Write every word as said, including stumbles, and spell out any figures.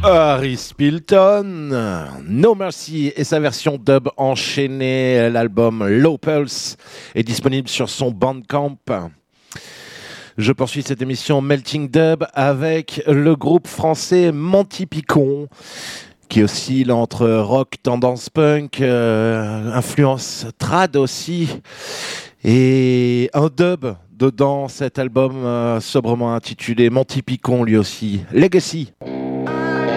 Harry Spilton, No Mercy et sa version dub enchaînée. L'album Low Pulse est disponible sur son Bandcamp. Je poursuis cette émission Melting Dub avec le groupe français Monty Picon, qui oscille entre rock, tendance punk, euh, influence trad aussi, et un dub dedans cet album euh, sobrement intitulé Monty Picon lui aussi, Legacy.